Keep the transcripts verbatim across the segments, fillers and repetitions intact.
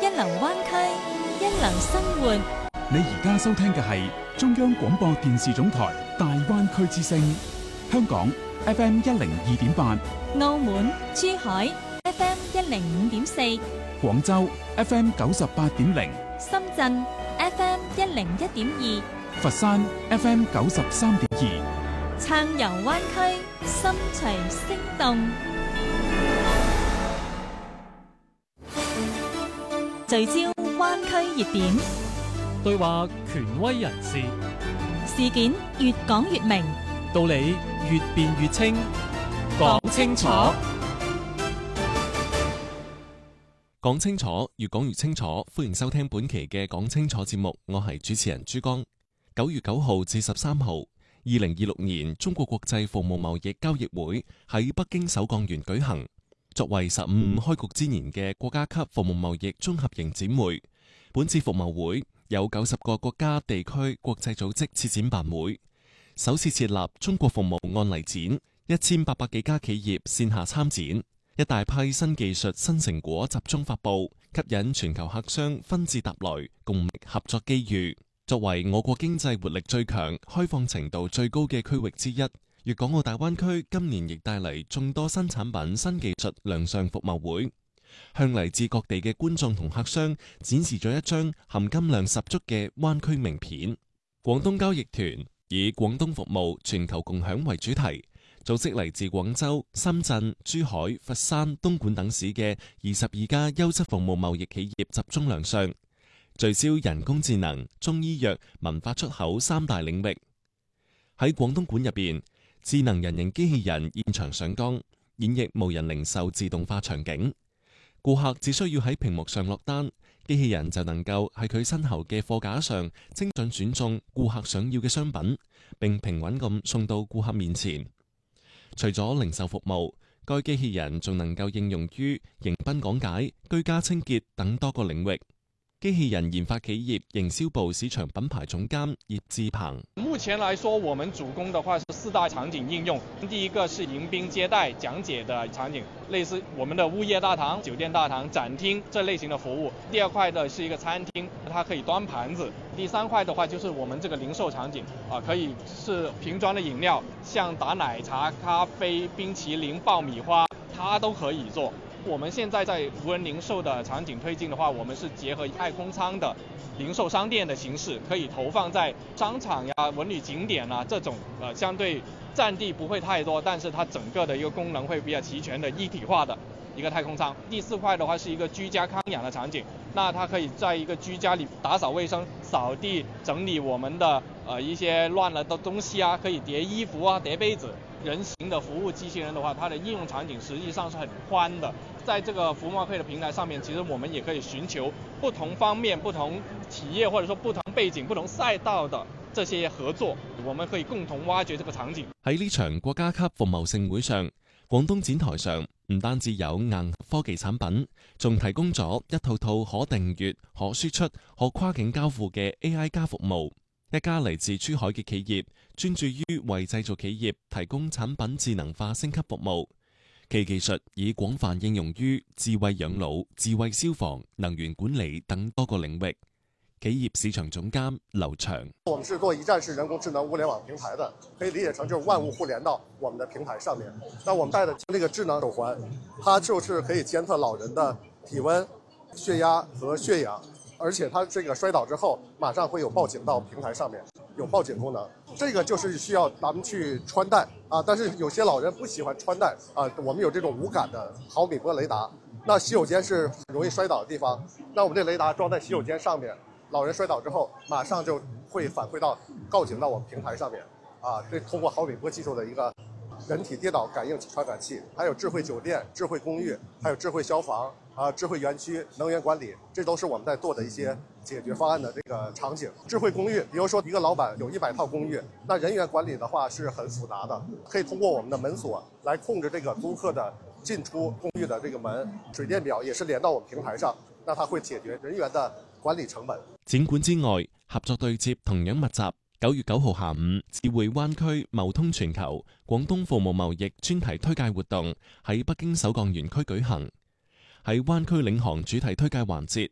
一流灣區，一流生活。 你而家收聽嘅係中央廣播電視總台大灣區之聲，香港 F M 一零二點八， 澳門、珠海 F M 一零五點四， 廣州 F M 九十八點零， 深圳 F M 一零一點二， 佛山 F M 九十三點二， 暢遊灣區，心隨聲動。聚焦灣區熱點， 對話權威人士， 事件越講越明， 道理越辯越清，講清楚，講清楚，越講越清楚。歡迎收聽本期嘅講清楚節目，我係主持人珠江。九月九號至十三號，二零二六年中國國際服務貿易交易會喺北京首鋼園舉行。作為十五五開局之年嘅國家級服務貿易綜合型展會，本次服貿會有九十個國家地區國際組織設展辦會，首次設立中國服務案例展，一千八百幾家企業線下參展，一大批新技術新成果集中發布，吸引全球客商紛至沓來，共覓合作機遇。作為我國經濟活力最強、開放程度最高嘅區域之一，粵港澳大灣區今年亦帶嚟眾多新產品、新技術亮相服貿會，向嚟自各地嘅觀眾同客商展示咗一張含金量十足嘅灣區名片。廣東交易團以廣東服務全球共享為主題，組織嚟自廣州、深圳、珠海、佛山、東莞等市嘅二十二家優質服務貿易企業集中亮相，聚焦人工智能、中醫藥、文化出口三大領域。喺廣東館入邊，智能人形機器人現場上崗，演繹無人零售自動化場景。顧客只需要喺屏幕上落單，機器人就能夠喺佢身後嘅貨架上精準選中顧客想要嘅商品，並平穩咁送到顧客面前。除咗零售服務，該機器人仲能夠應用於迎賓講解、居家清潔等多個領域。機器人研發企業營銷部市場品牌總監葉志鵬： 目前來說，我們主攻的話是四大場景應用。第一個是迎賓接待講解的場景，類似我們的物業大堂、酒店大堂、展廳這類型的服務。第二塊的是一個餐廳，它可以端盤子。第三塊的話就是我們這個零售場景，啊，可以是瓶裝的飲料，像打奶茶、咖啡、冰淇淋、爆米花，它都可以做。我們現在在無人零售的場景推進的話，我們是結合太空艙的零售商店的形式，可以投放在商場呀、文旅景點啊這種，呃，相對佔地不會太多，但是它整個的一個功能會比較齊全的一體化的一個太空艙。第四塊的話是一個居家康養的場景，那它可以在一個居家裏打掃衛生、掃地、整理我們的呃一些亂了的東西啊，可以疊衣服啊、疊被子。人形的服務機器人的話，它的應用場景實際上是很寬的。在這個服務貿會的平台上面，其實我們也可以尋求不同方面、不同企業或者說不同背景、不同賽道的這些合作，我們可以共同挖掘這個場景。 喺呢場國家級服貿盛會上，廣東展台上唔單止有硬科技產品，仲提供咗一套套可訂閱、可輸出、可跨境交付嘅 A I 加服務。一家嚟自珠海嘅企業專注於為製造企業提供產品智能化升級服務，其技術已廣泛應用於智慧養老、智慧消防、能源管理等多個領域。企業市場總監劉翔： 我們是做一站式人工智能物聯網平台的，可以理解成就是萬物互聯到我們的平台上面。那我們帶的這個智能手環，它就是可以監測老人的體溫、血壓和血氧。而且它這個摔倒之後，馬上會有報警到平台上面，有報警功能。這個就是需要咱們去穿戴啊，但是有些老人不喜歡穿戴啊。我們有這種無感的毫米波雷達，那洗手間是容易摔倒的地方，那我們這雷達裝在洗手間上面，老人摔倒之後，馬上就會反饋到告警到我們平台上面啊。這通過毫米波技術的一個人體跌倒感應傳感器，還有智慧酒店、智慧公寓，還有智慧消防。啊，智慧園區、能源管理，這都是我們在做的一些解決方案的這個場景。智慧公寓，比如說一個老闆有一百套公寓，那人員管理的話是很複雜的，可以通過我們的門鎖來控制這個租客的進出公寓的這個門，水電表也是連到我們平台上，那它會解決人員的管理成本。 展館之外，合作對接同樣密集。九月九號下午，智匯灣區貿通全球廣東服務貿易專題推介活動喺北京首鋼園區舉行。喺灣區領航主題推介環節，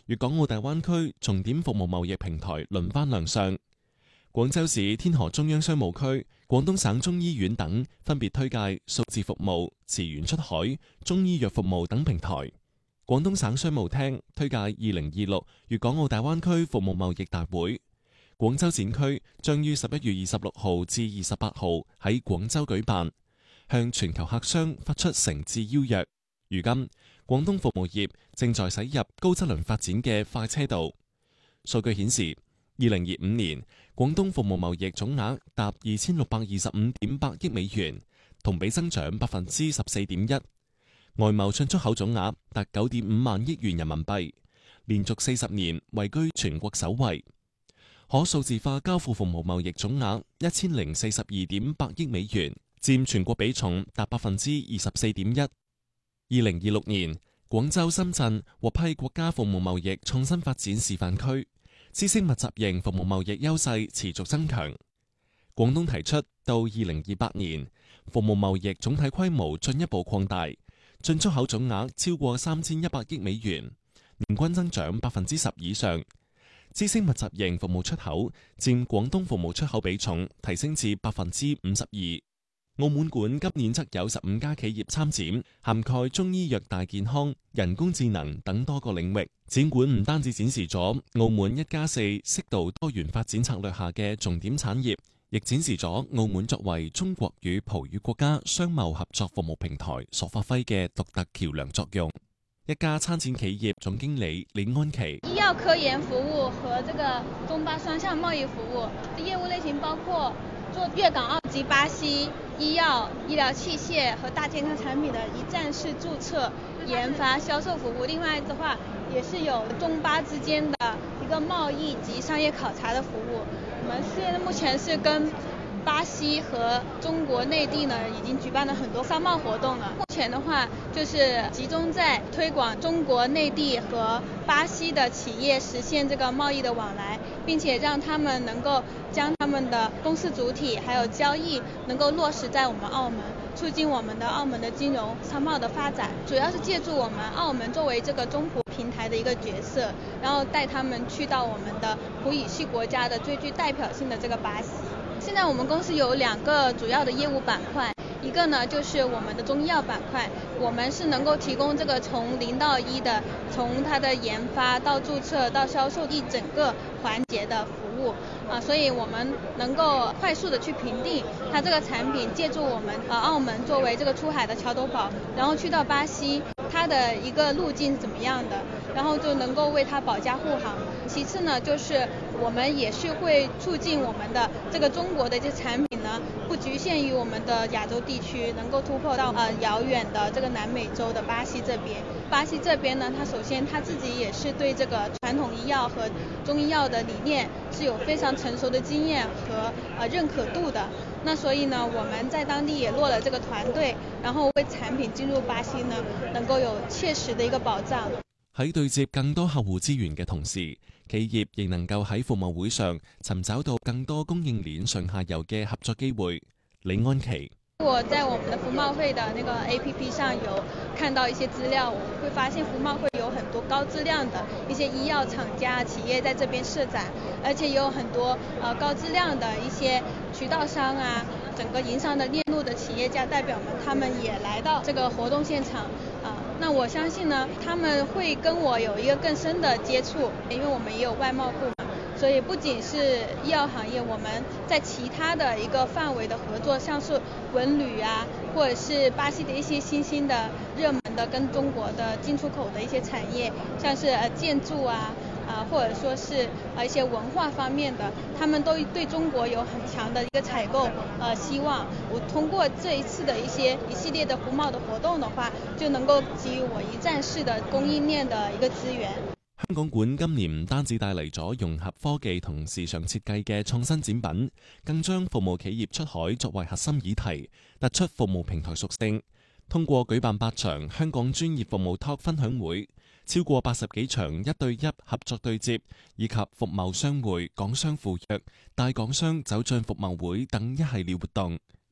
粵港澳大灣區重點服務貿易平台輪番亮相。廣州市天河中央商務區、廣東省中醫院等分別推介數字服務、詞源出海、中醫藥服務等平台。廣東省商務廳推介二零二六粵港澳大灣區服務貿易大會。廣州展區將於十一月二十六號至二十八號喺廣州舉辦，向全球客商發出誠摯邀約。如今，廣東服務業正在駛入高質量發展嘅快車道。數據顯示，二零二五年廣東服務貿易總額達二千六百二十五點八億美元，同比增長百分之十四點一。外貿進出口總額達九點五萬億元人民幣，連續四十年位居全國首位。可數字化交付服務貿易總額一千零四十二點八億美元，佔全國比重達百分之二十四點一。二零二六年，廣州、深圳獲批國家服務貿易創新發展示範區，知識密集型服務貿易優勢持續增強。廣東提出到二零二八年，服務貿易總體規模進一步擴大，進出口總額超過三千一百億美元，年均增長百分之十以上。知識密集型服務出口佔廣東服務出口比重提升至百分之五十二。澳門館今年則有十五家企業參展，涵蓋中醫藥、大健康、人工智能等多個領域。展館唔單止展示咗澳門一加四適度多元發展策略下嘅重點產業，亦展示咗澳門作為中國與葡語國家商貿合作服務平台所發揮嘅獨特橋樑作用。一家參展企業總經理李安琪： 醫藥科研服務和這個中巴雙向貿易服務業務類型包括做粵港澳及巴西醫藥、醫療器械和大健康產品的一站式註冊、研發、銷售服務。另外的話，也是有中巴之間的一個貿易及商業考察的服務。我們現在目前是跟巴西和中國內地呢，已經舉辦了很多商貿活動了。目前的話，就是集中在推廣中國內地和巴西的企業實現這個貿易的往來，並且讓他們能夠將他們的公司主體還有交易能夠落實在我們澳門，促進我們的澳門的金融商貿的發展。主要是借助我們澳門作為這個中葡平台的一個角色，然後帶他們去到我們的葡語系國家的最具代表性的這個巴西。現在我們公司有兩個主要的業務板塊，一個呢就是我們的中醫藥板塊，我們是能夠提供這個從零到一的，從它的研發到註冊到銷售一整個環節的服務啊，所以我們能夠快速的去評定它這個產品，借助我們呃澳門作為這個出海的橋頭堡，然後去到巴西，它的一個路徑是怎麼樣的，然後就能夠為它保駕護航。其次呢，就是我們也是會促進我們的這個中國的這產品呢，不局限於我們的亞洲地區，能夠突破到呃遙遠的這個南美洲的巴西這邊。巴西這邊呢，它首先它自己也是對這個傳統醫藥和中醫藥的理念是有非常成熟的經驗和呃認可度的。那所以呢，我們在當地也落了這個團隊，然後為產品進入巴西呢，能夠有切實的一個保障。 喺對接更多客戶資源嘅同時，企業亦能夠喺服務會上尋找到更多供應鏈上下游嘅合作機會。李安琪： 我在我們的服貿會的那個 A P P 上有看到一些資料，我會發現服貿會有很多高質量的一些醫藥廠家企業在這邊設展，而且也有很多呃高質量的一些渠道商啊，整個營商的鏈路的企業家代表們，他們也來到這個活動現場啊。那我相信呢，他們會跟我有一個更深的接觸，因為我們也有外貿部嘛，所以不僅是醫藥行業，我們在其他的一個範圍的合作，像是文旅啊，或者是巴西的一些新興的熱門的跟中國的進出口的一些產業，像是呃建築啊。啊，或者說是呃一些文化方面的，他們都對中國有很強的一個採購呃希望。我通過這一次的一些一系列的服貿的活動的話，就能夠給予我一站式的供應鏈的一個資源。 香港館今年唔單止帶嚟咗融合科技同時尚設計嘅創新展品，更將服務企業出海作為核心議題，突出服務平台屬性。通過舉辦八場香港專業服務 Talk 分享會，超過八十幾場一對一合作對接，以及服貿商會、港商赴約、大港商走進服貿會等一系列活動，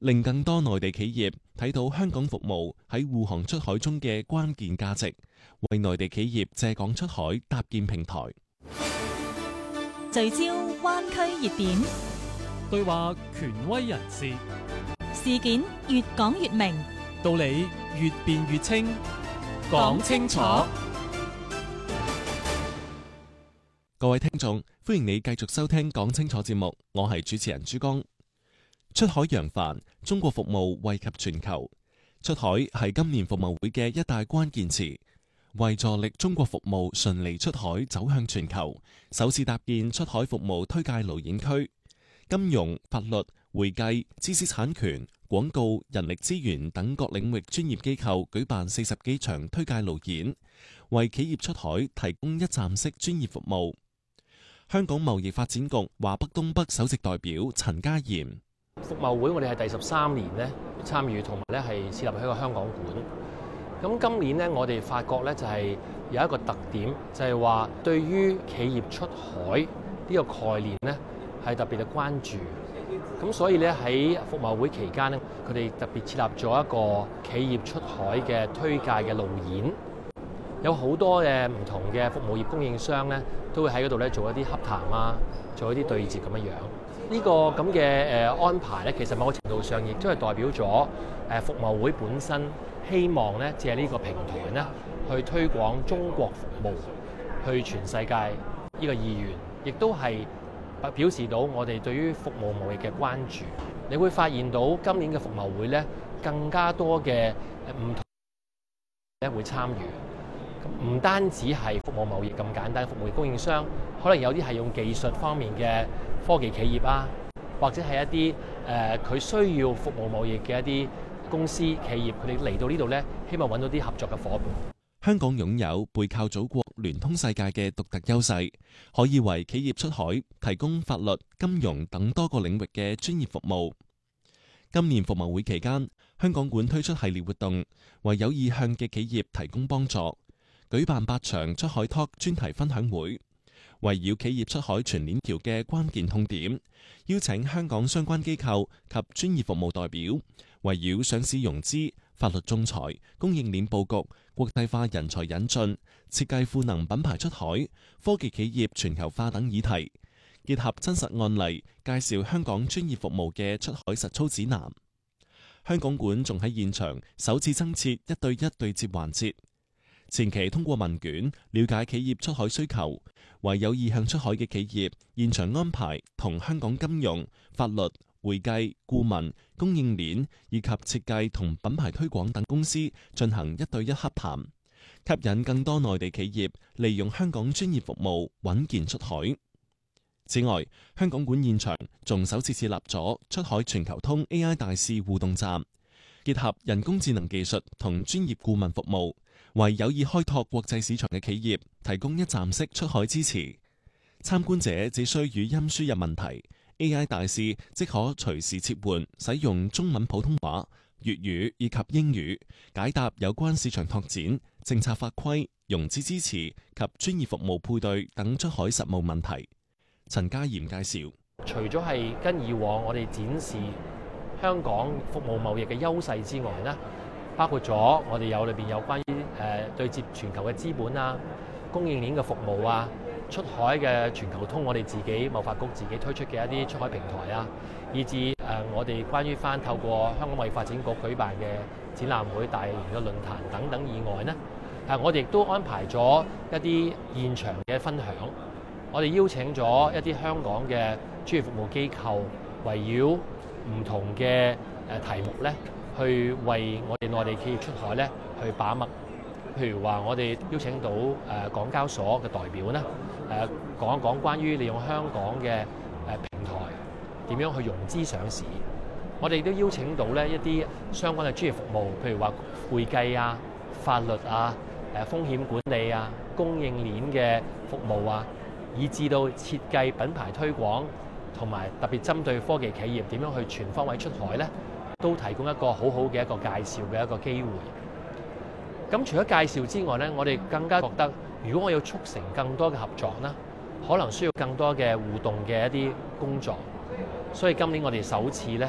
令更多內地企業睇到香港服務喺護航出海中嘅關鍵價值，為內地企業借港出海搭建平台。 聚焦灣區熱點， 對話權威人士， 事件越講越明， 道理越辯越清，講清楚。 各位聽眾，歡迎你繼續收聽講清楚節目，我係主持人珠江。出海揚帆，中國服務惠及全球。出海係今年服務會嘅一大關鍵詞，為助力中國服務順利出海走向全球，首次搭建出海服務推介路演區，金融、法律、會計、知識產權、廣告、人力資源等各領域專業機構舉辦四十幾場推介路演，為企業出海提供一站式專業服務。香港貿易發展局華北東北首席代表陳家賢： 服貿會我哋係第十三年咧參與，同埋咧係設立喺個香港館。咁今年咧我哋發覺咧就係有一個特點，就係話對於企業出海呢個概念咧係特別嘅關注。咁所以咧喺服貿會期間咧，佢哋特別設立咗一個企業出海嘅推介嘅路演。有好多嘅唔同嘅服務業供應商咧，都會喺嗰度咧做一啲洽談啊，做一啲對接咁樣樣。呢個咁嘅誒安排咧，其實某個程度上亦都係代表咗誒服貿會本身希望咧借呢個平台咧去推廣中國服務去全世界呢個意願，亦都係表示到我哋對於服務貿易嘅關注。你會發現到今年嘅服貿會咧，更加多嘅唔同咧會參與。唔單止係服務貿易咁簡單，服務業供應商可能有啲係用技術方面嘅科技企業啊，或者係一啲誒佢需要服務貿易嘅一啲公司企業，佢哋嚟到呢度咧，希望揾到啲合作嘅夥伴。 香港擁有背靠祖國、聯通世界嘅獨特優勢，可以為企業出海提供法律、金融等多個領域嘅專業服務。今年服貿會期間，香港館推出系列活動，為有意向嘅企業提供幫助。舉辦八場出海 Talk 專題分享會，圍繞企業出海全鏈條嘅關鍵痛點，邀請香港相關機構及專業服務代表，圍繞上市融資、法律仲裁、供應鏈佈局、國際化人才引進、設計賦能品牌出海、科技企業全球化等議題，結合真實案例，介紹香港專業服務嘅出海實操指南。香港館仲喺現場首次增設一對一對接環節。前期通過問卷了解企業出海需求，為有意向出海嘅企業現場安排同香港金融、法律、會計、顧問、供應鏈以及設計同品牌推廣等公司進行一對一洽談，吸引更多內地企業利用香港專業服務穩健出海。此外，香港館現場仲首次設立咗出海全球通 A I 大使互動站，結合人工智能技術同專業顧問服務，為有意開拓國際市場嘅企業提供一站式出海支持。參觀者只需語音輸入問題， A I 大使即可隨時切換使用中文、普通話、粵語以及英語，解答有關市場拓展、政策法規、融資支持及專業服務配對等出海實務問題。陳家賢介紹， 除咗係跟以往我哋展示香港服務貿易嘅優勢之外呢，包括咗我哋有裏邊有關於誒對接全球嘅資本啊、供應鏈嘅服務啊、出海嘅全球通，我哋自己貿發局自己推出嘅一啲出海平台啊，以至誒我哋關於翻透過香港貿易發展局舉辦嘅展覽會、大型嘅論壇等等以外呢，誒我哋亦都安排咗一啲現場嘅分享。我哋邀請咗一啲香港嘅專業服務機構，圍繞唔同嘅誒題目咧，去為我哋內地企業出海咧去把脈。譬如話，我哋邀請到誒港交所嘅代表咧，誒講一講關於利用香港嘅誒平台點樣去融資上市。我哋都邀請到咧一啲相關嘅專業服務，譬如話會計啊、法律啊、誒風險管理啊、供應鏈嘅服務啊，以至到設計品牌推廣，同埋特別針對科技企業點樣去全方位出海咧，都提供一個好好嘅一個介紹嘅一個機會。咁除咗介紹之外咧，我哋更加覺得，如果我要促成更多嘅合作咧，可能需要更多嘅互動嘅一啲工作。所以今年我哋首次咧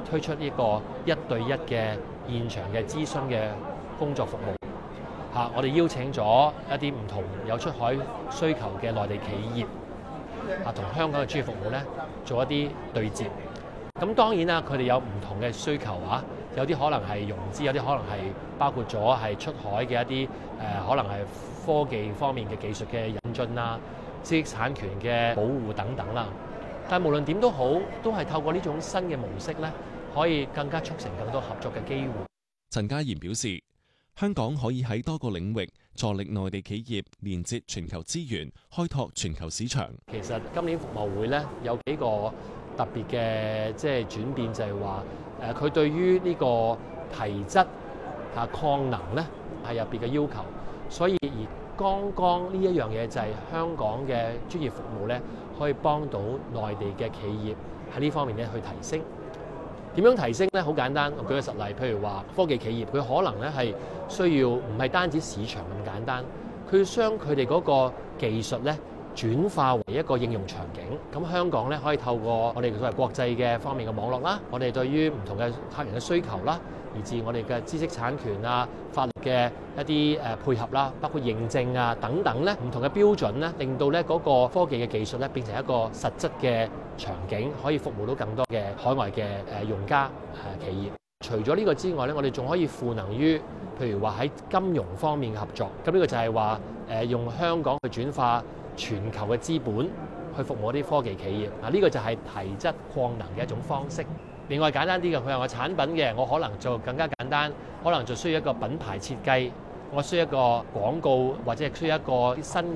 推出呢個一對一嘅現場嘅諮詢嘅工作服務。嚇，我哋邀請咗一啲唔同有出海需求嘅內地企業，啊，同香港嘅專業服務咧做一啲對接。咁當然啦，佢哋有唔同嘅需求啊，有啲可能係融資，有啲可能係包括咗係出海嘅一啲誒、呃，可能係科技方面嘅技術嘅引進啦、知識產權嘅保護等等啦。但無論點都好，都係透過呢種新嘅模式咧，可以更加促成更多合作嘅機會。 陳家賢表示，香港可以喺多個領域助力內地企業連接全球資源，開拓全球市場。 其實今年服貿會咧有幾個特別嘅即係轉變，就係話誒佢對於呢個提質啊抗能咧係有別嘅要求，所以而剛剛呢一樣嘢就係香港嘅專業服務咧可以幫到內地嘅企業喺呢方面咧去提升。點樣提升咧？好簡單，我舉個實例，譬如話科技企業佢可能咧係需要唔係單止市場咁簡單，佢要將佢哋嗰個技術咧轉化為一個應用場景。咁香港咧可以透過我哋所謂國際嘅方面嘅網絡啦，我哋對於唔同嘅客人嘅需求啦，以至我哋嘅知識產權啊、法律嘅一啲誒配合啦，包括認證啊等等咧，唔同嘅標準咧，令到咧嗰個科技嘅技術咧變成一個實質嘅場景，可以服務到更多嘅海外嘅誒用家誒企業。除咗呢個之外咧，我哋仲可以賦能於譬如話喺金融方面嘅合作。咁呢個就係話誒用香港去轉化全球嘅資本去服務啲科技企業。嗱，呢個就係提質擴能嘅一種方式。另外簡單啲嘅，佢係我產品嘅，我可能就更加簡單，可能就需要一個品牌設計，我需要一個廣告或者係需要一個新